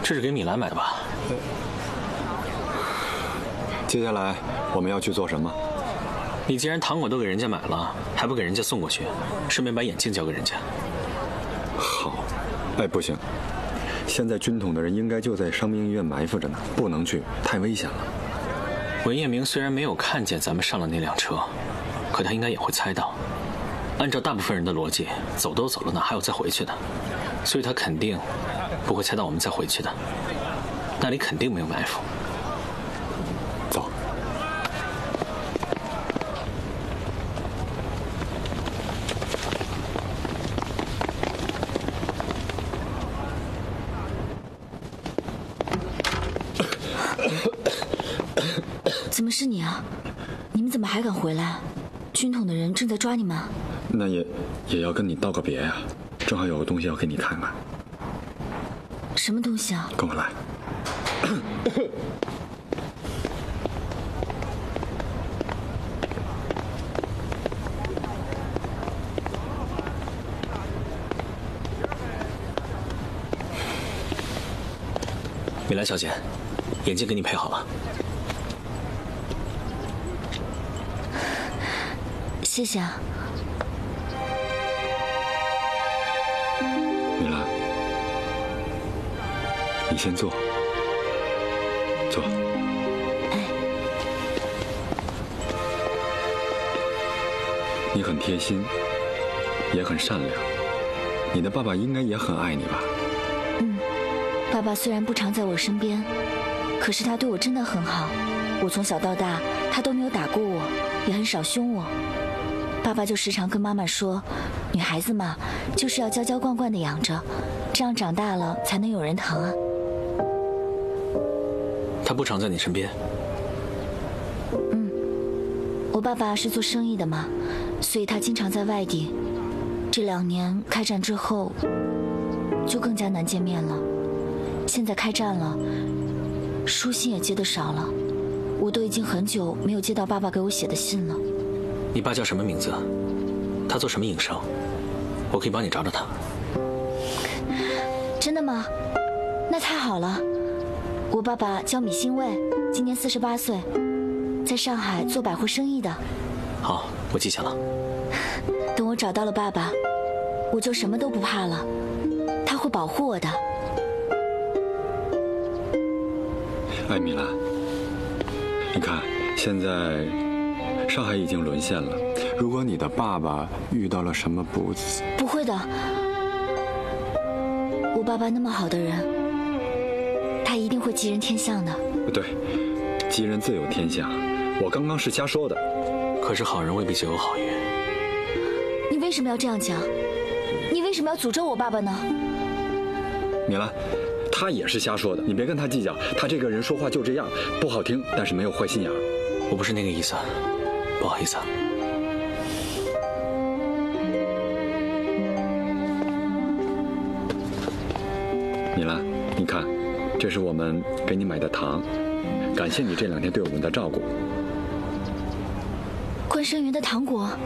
这是给米兰买的吧？ 接下来我们要去做什么？ 你既然糖果都给人家买了，还不给人家送过去，顺便把眼镜交给人家。 好，哎，不行，现在军统的人应该就在伤兵医院埋伏着呢，不能去，太危险了。 文彦明虽然没有看见咱们上了那辆车，可他应该也会猜到。按照大部分人的逻辑，走都走了，哪还有再回去的？所以他肯定不会猜到我们再回去的。那里肯定没有埋伏。 走。 怎么是你啊？你们怎么还敢回来？军统的人正在抓你们。 那也要跟你道个别呀，正好有个东西要给你看看。 什么东西啊？ 跟我来。 米兰小姐，眼镜给你配好了。 谢谢啊。 米兰，你先坐。坐。 哎。 你很贴心，也很善良，你的爸爸应该也很爱你吧？ 爸爸虽然不常在我身边，可是他对我真的很好。我从小到大，他都没有打过我，也很少凶我。爸爸就时常跟妈妈说，女孩子嘛，就是要娇娇惯惯的养着，这样长大了才能有人疼啊。 他不常在你身边？ 我爸爸是做生意的嘛，所以他经常在外地。这2年开战之后，就更加难见面了。现在开战了，书信也接得少了，我都已经很久没有接到爸爸给我写的信了。 你爸叫什么名字？他做什么营生？我可以帮你找找他。 真的吗？那太好了。我爸爸叫米新卫，今年48岁，在上海做百货生意的。 好，我记下了。 等我找到了爸爸，我就什么都不怕了，他会保护我的。 哎，米兰，你看，现在上海已经沦陷了。如果你的爸爸遇到了什么不会的，我爸爸那么好的人，他一定会吉人天相的。 对，吉人自有天相。我刚刚是瞎说的。 可是好人未必就有好运。 你为什么要这样讲？你为什么要诅咒我爸爸呢？ 米兰，他也是瞎说的，你别跟他计较。他这个人说话就这样，不好听，但是没有坏心眼儿。 我不是那个意思，不好意思。 米兰，你看，这是我们给你买的糖，感谢你这2天对我们的照顾。 关生园的糖果